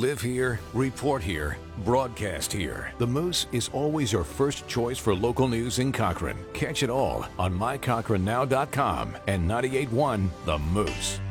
Live here, report here, broadcast here. The Moose is always your first choice for local news in Cochrane. Catch it all on mycochranenow.com and 98.1 The Moose.